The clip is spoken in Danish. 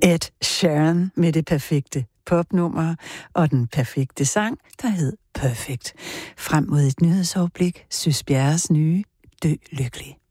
Ed Sheeran med det perfekte popnummer og den perfekte sang, der hed Perfect. Frem mod et nyhedsoverblik, Søs Bjerres nye Dø lykkelig.